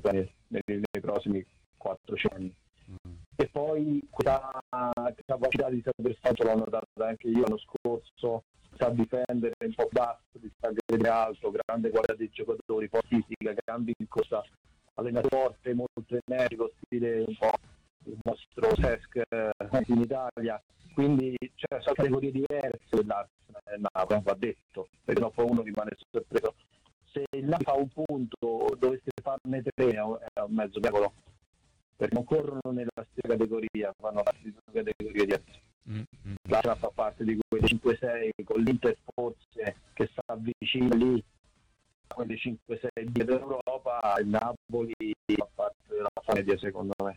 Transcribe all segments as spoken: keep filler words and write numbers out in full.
europei nei, nei prossimi quattro anni. Mm. E poi questa capacità di saper fare, l'ho notata anche io l'anno scorso, sa difendere un po' basso, di stare alto, grande qualità dei giocatori, poi fisica, cambi in corsa, allenatore forte, molto energico, stile un po' il nostro Cesc in Italia, quindi c'è cioè, categorie diverse dell'Arsenal, va detto, perché dopo uno rimane sorpreso. Se il Napoli fa un punto, dovesse farne tre, è un mezzo piccolo, perché non corrono nella stessa categoria, fanno parte di due categorie diverse. Mm-hmm. L'Arsenal fa parte di quelle cinque sei, con l'Inter forse che sta vicino lì, quelle cinque sei di Europa, il Napoli fa parte della media secondo me.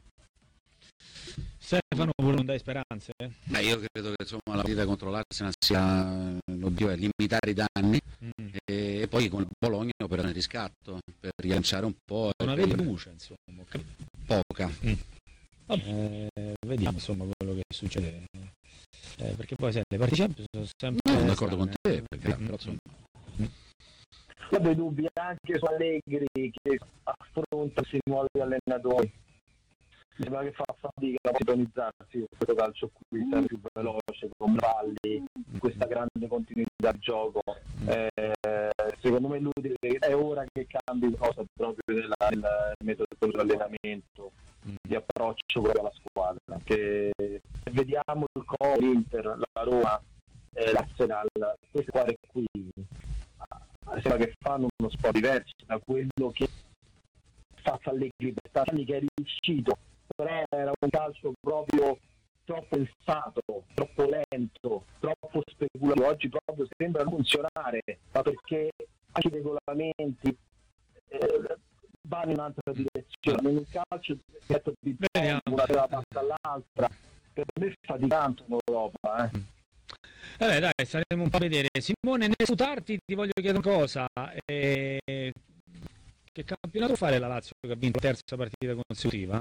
Stefano, pure non dai speranze? Eh? Beh, io credo che insomma, la partita contro l'Arsenal sia l'obiettivo è limitare i danni mm. e, e poi con il Bologna operare il riscatto per rilanciare un po'. Non avete luce, insomma. Poca. Mm. Vabbè, eh, vediamo insomma quello che succede. Eh, perché poi sai, le partite Champions sono sempre. No, sono d'accordo con te, perché, mm. però insomma. Mm. Ho dei dubbi anche su Allegri che affronta questi nuovi allenatori. Sembra che fa fatica a sintonizzarsi con questo calcio qui, sempre più veloce, con balli, questa grande continuità di gioco. Eh, secondo me lui è ora che cambi cosa proprio nella, nel metodo di allenamento, di approccio proprio alla squadra. Che vediamo il Como, l'Inter, la Roma, eh, l'Arsenal, queste squadre qui sembra che fanno uno sport diverso da quello che fa Allegri per anni, che è riuscito, però era un calcio proprio troppo pensato, troppo lento, troppo speculativo. Oggi proprio sembra funzionare, ma perché anche i regolamenti eh, vanno in un'altra direzione. In un calcio di una della parte all'altra, per me è faticante in Europa. Eh. Vabbè, dai, staremo un po' a vedere. Simone, nel salutarti ti voglio chiedere una cosa. Eh, che campionato fare la Lazio che ha vinto la terza partita consecutiva?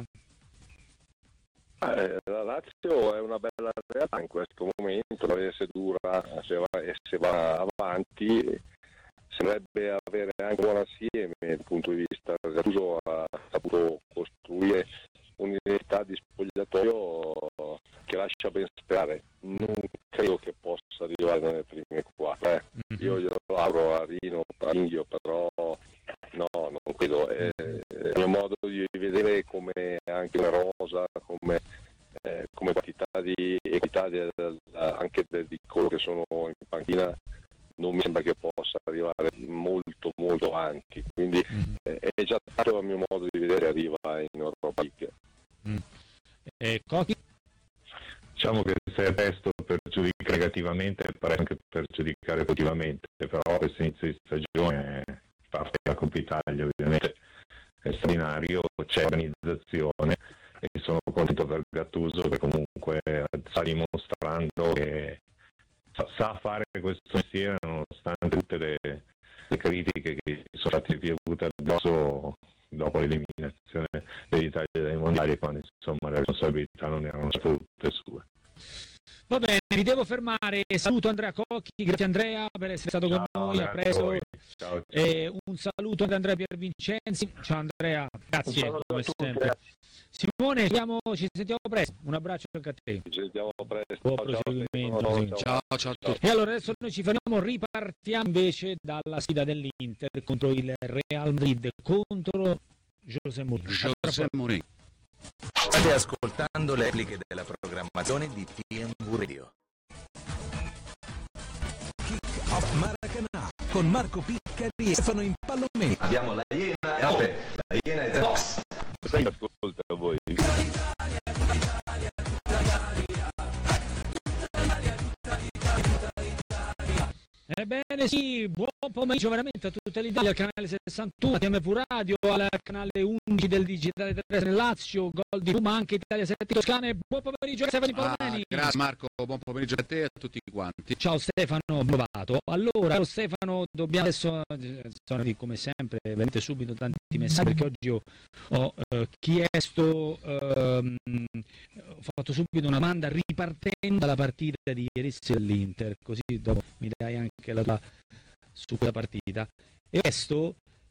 Eh, la Lazio è una bella realtà in questo momento, se dura se va, e se va avanti sembrerebbe avere anche buon assieme dal punto di vista. Gattuso ha saputo costruire un'identità di spogliatoio che lascia ben sperare. Non credo che possa arrivare nelle prime quattro. Eh. Mm-hmm. Io glielo auguro a Rino, a Inghio, però no, non credo. È il mio modo di vedere come anche una rosa, come, eh, come quantità di equità di, anche di coloro che sono in panchina, non mi sembra che possa arrivare molto molto avanti, quindi mm. eh, è già stato a mio modo di vedere arriva in Europa League. Mm. E Coti? Diciamo che se è presto per giudicare negativamente, pare anche per giudicare positivamente, però questo inizio di stagione parte della Coppa Italia ovviamente è straordinario, c'è organizzazione e sono contento per Gattuso che comunque sta dimostrando che sa fare questo mestiere nonostante tutte le, le critiche che sono state piovute addosso dopo l'eliminazione dell'Italia dai mondiali, quando insomma le responsabilità non erano state tutte sue. Va bene, mi devo fermare. Saluto Andrea Cocchi, grazie Andrea per essere stato ciao, con noi. Ha preso ciao, ciao. Eh, un saluto ad Andrea Piervincenzi. Ciao Andrea, grazie come sempre. Simone, siamo, ci sentiamo presto. Un abbraccio anche a te. Ci sentiamo presto. Buon proseguimento. Ciao, ciao, ciao a tutti. E allora adesso noi ci fermiamo, ripartiamo invece dalla sfida dell'Inter contro il Real Madrid, contro José Mourinho. José Mourinho. State ascoltando le repliche della programmazione di T M V Radio. Kick Off Maracanã con Marco Piccari e Stefano Impallomeni. Abbiamo la Iena e Ope, la Iena e The Box. Stai ascolta a voi. Ebbene sì, buon pomeriggio veramente a tutta l'Italia, al canale sessantuno, T M V Radio, al canale undici del Digitale terrestre Lazio, Gol di Roma, anche Italia sette Toscana, e buon pomeriggio a Stefano Impallomeni. Ah, grazie Marco, buon pomeriggio a te e a tutti quanti. Ciao Stefano, provato. Allora, Stefano, dobbiamo adesso, sono come sempre, veramente subito tanti messaggi, perché oggi ho, ho eh, chiesto, ehm, ho fatto subito una domanda ripartendo dalla partita di ieri sera dell'Inter, così dopo mi dai anche la tua su quella partita. E questo